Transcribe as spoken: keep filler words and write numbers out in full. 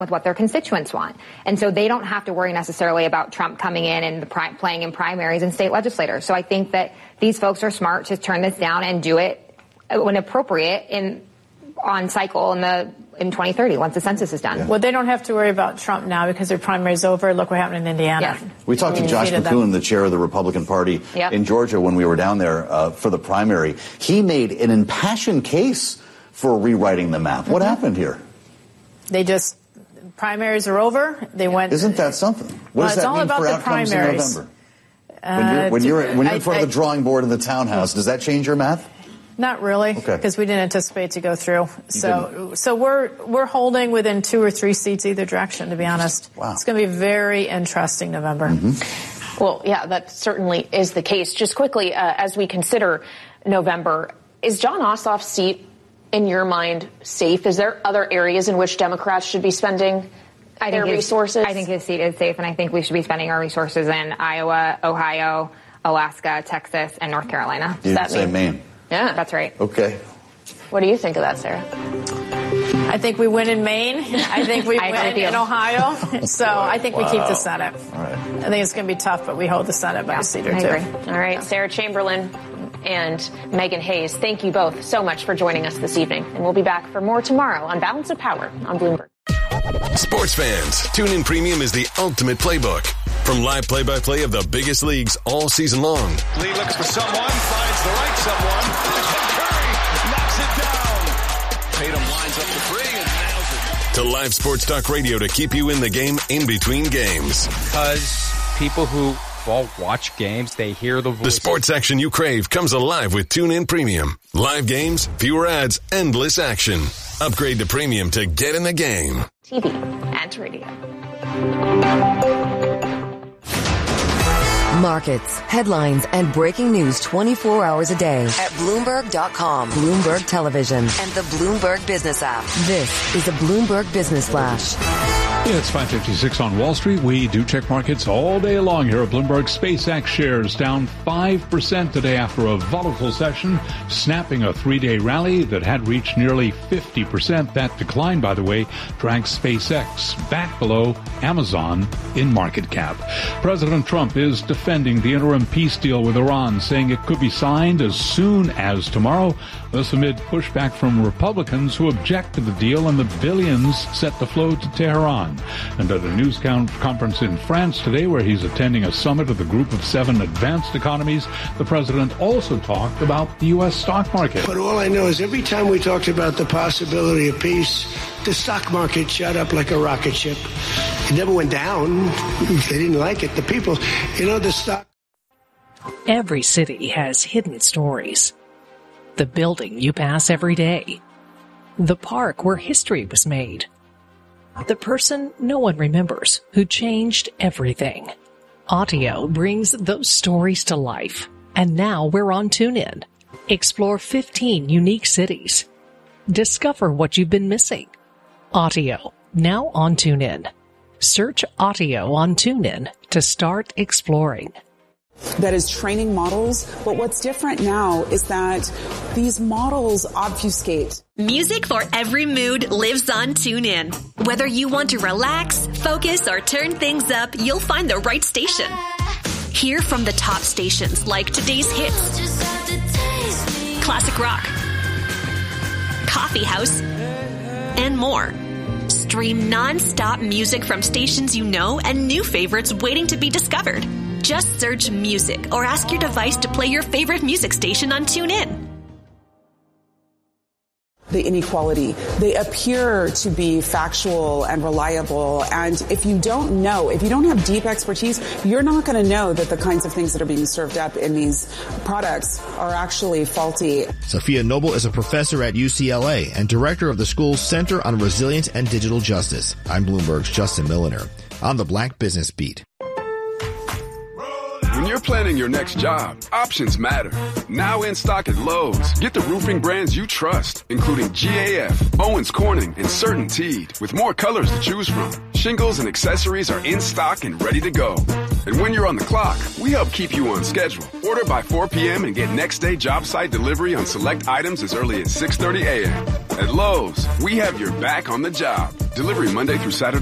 with what their constituents want. And so they don't have to worry necessarily about Trump coming in and the pri- playing in primaries and state legislators. So I think that these folks are smart to turn this down and do it when appropriate in on cycle in the in twenty thirty once the census is done. Yeah. Well, they don't have to worry about Trump now because their primary's over. Look what happened in Indiana. Yes. We talked to Josh McCoon, the chair of the Republican Party yep. in Georgia, when we were down there uh, for the primary. He made an impassioned case for rewriting the map. What mm-hmm. happened here? They just primaries are over. They went. Isn't that something? What well, does that all mean about for the outcomes primaries. in November? When you're, when you're, when you're in front I, of the drawing board in the townhouse, does that change your math? Not really, because okay. we didn't anticipate to go through. So, so we're we're holding within two or three seats either direction. To be honest, wow. It's going to be very interesting November. Mm-hmm. Well, yeah, that certainly is the case. Just quickly, uh, as we consider November, is Jon Ossoff's seat, in your mind, safe? Is there other areas in which Democrats should be spending I their think his, resources? I think his seat is safe, and I think we should be spending our resources in Iowa, Ohio, Alaska, Texas, and North Carolina. You didn't say Maine. Yeah. That's right. Okay. What do you think of that, Sarah? I think we win in Maine. I think we win in Ohio. So I think wow. we keep the Senate. All right. I think it's going to be tough, but we hold the Senate by yeah, a seat or I two. Agree. All right, Sarah Chamberlain and Megan Hayes, thank you both so much for joining us this evening. And we'll be back for more tomorrow on Balance of Power on Bloomberg. Sports fans, TuneIn Premium is the ultimate playbook. From live play-by-play of the biggest leagues all season long. Lee looks for someone, finds the right someone, and Curry knocks it down. Tatum lines up the three and nails it. To live sports talk radio to keep you in the game in between games. Because people who well, watch games, they hear the voice. The sports action you crave comes alive with TuneIn Premium. Live games, fewer ads, endless action. Upgrade to Premium to get in the game. T V and radio. Markets, headlines, and breaking news twenty-four hours a day at Bloomberg dot com, Bloomberg Television, and the Bloomberg Business app. This is a Bloomberg Business Flash. Yeah, it's five fifty-six on Wall Street. We do check markets all day long here at Bloomberg. SpaceX shares down five percent today after a volatile session, snapping a three-day rally that had reached nearly fifty percent. That decline, by the way, drags SpaceX back below Amazon in market cap. President Trump is defending the interim peace deal with Iran, saying it could be signed as soon as tomorrow. This amid pushback from Republicans who object to the deal and the billions set to flow to Tehran. And at a news conference in France today, where he's attending a summit of the Group of Seven Advanced Economies, the president also talked about the U S stock market. But all I know is every time we talked about the possibility of peace, the stock market shot up like a rocket ship. It never went down. They didn't like it. The people, you know, the stock. Every city has hidden stories. The building you pass every day. The park where history was made. The person no one remembers who changed everything. Audio brings those stories to life. And now we're on TuneIn. Explore fifteen unique cities. Discover what you've been missing. Audio, now on TuneIn. Search Audio on TuneIn to start exploring. That is training models, but what's different now is that these models obfuscate. Music for every mood lives on TuneIn. Whether you want to relax, focus, or turn things up, you'll find the right station. Hear from the top stations like today's hits, classic rock, coffee house, and more. Stream non-stop music from stations you know and new favorites waiting to be discovered. Just search music or ask your device to play your favorite music station on TuneIn. The inequality, they appear to be factual and reliable. And if you don't know, if you don't have deep expertise, you're not going to know that the kinds of things that are being served up in these products are actually faulty. Sophia Noble is a professor at U C L A and director of the school's Center on Resilience and Digital Justice. I'm Bloomberg's Justin Milliner on the Black Business Beat. When you're planning your next job, options matter. Now in stock at Lowe's, get the roofing brands you trust, including G A F, Owens Corning, and CertainTeed, with more colors to choose from. Shingles and accessories are in stock and ready to go. And when you're on the clock, we help keep you on schedule. Order by four p.m. and get next day job site delivery on select items as early as six thirty a.m. At Lowe's, we have your back on the job. Delivery Monday through Saturday.